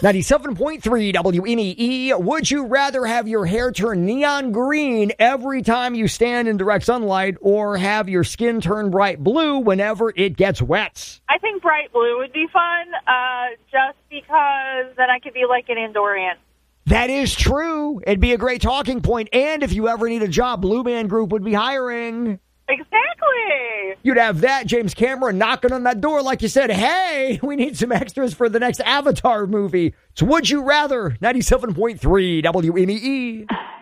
97.3 WMEE. Would you rather have your hair turn neon green every time you stand in direct sunlight or have your skin turn bright blue whenever it gets wet? I think bright blue would be fun, just because then I could be like an Andorian. That is true. It'd be a great talking point. And if you ever need a job, Blue Man Group would be hiring. Exactly. You'd have that, James Cameron, knocking on that door like you said, hey, we need some extras for the next Avatar movie. So would you rather? 97.3 WMEE.